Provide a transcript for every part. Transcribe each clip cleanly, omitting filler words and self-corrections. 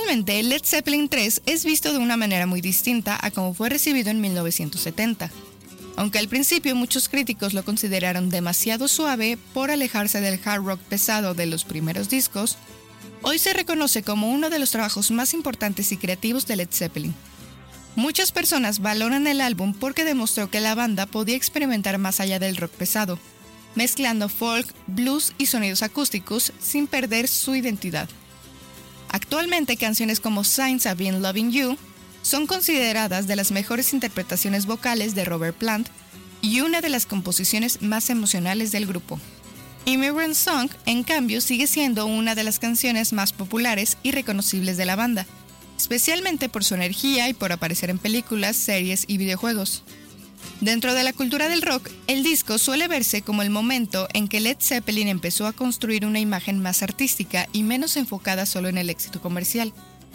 Actualmente, Led Zeppelin III es visto de una manera muy distinta a como fue recibido en 1970. Aunque al principio muchos críticos lo consideraron demasiado suave por alejarse del hard rock pesado de los primeros discos, hoy se reconoce como uno de los trabajos más importantes y creativos de Led Zeppelin. Muchas personas valoran el álbum porque demostró que la banda podía experimentar más allá del rock pesado, mezclando folk, blues y sonidos acústicos sin perder su identidad. Actualmente, canciones como Signs I've Been Loving You son consideradas de las mejores interpretaciones vocales de Robert Plant y una de las composiciones más emocionales del grupo. Immigrant Song, en cambio, sigue siendo una de las canciones más populares y reconocibles de la banda, especialmente por su energía y por aparecer en películas, series y videojuegos. Dentro de la cultura del rock, el disco suele verse como el momento en que Led Zeppelin empezó a construir una imagen más artística y menos enfocada solo en el éxito comercial.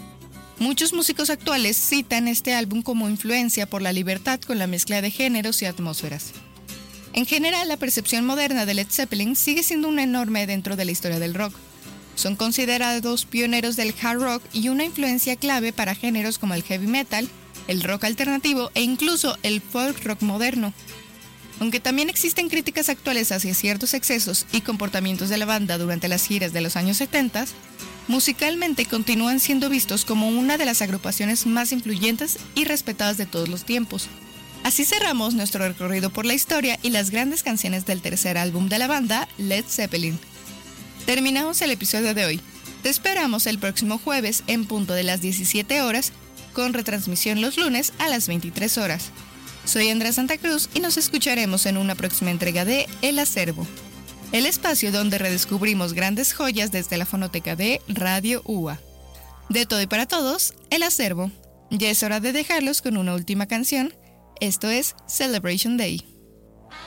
Muchos músicos actuales citan este álbum como influencia por la libertad con la mezcla de géneros y atmósferas. En general, la percepción moderna de Led Zeppelin sigue siendo una enorme dentro de la historia del rock. Son considerados pioneros del hard rock y una influencia clave para géneros como el heavy metal, el rock alternativo e incluso el folk rock moderno. Aunque también existen críticas actuales hacia ciertos excesos y comportamientos de la banda durante las giras de los años 70, musicalmente continúan siendo vistos como una de las agrupaciones más influyentes y respetadas de todos los tiempos. Así cerramos nuestro recorrido por la historia y las grandes canciones del tercer álbum de la banda, Led Zeppelin. Terminamos el episodio de hoy. Te esperamos el próximo jueves en punto de las 17 horas, con retransmisión los lunes a las 23 horas. Soy Andrea Santa Cruz y nos escucharemos en una próxima entrega de El Acervo, el espacio donde redescubrimos grandes joyas desde la fonoteca de Radio UA. De todo y para todos, El Acervo. Ya es hora de dejarlos con una última canción. Esto es Celebration Day.